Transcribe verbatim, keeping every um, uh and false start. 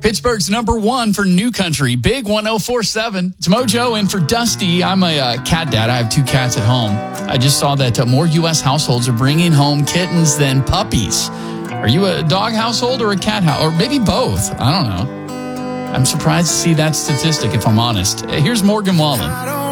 Pittsburgh's number one for New Country, Big one oh four point seven. It's Mojo in for Dusty. I'm a uh, cat dad. I have two cats at home. I just saw that uh, more U S households are bringing home kittens than puppies. Are you a dog household or a cat house? Or maybe both. I don't know. I'm surprised to see that statistic, if I'm honest. Here's Morgan Wallen.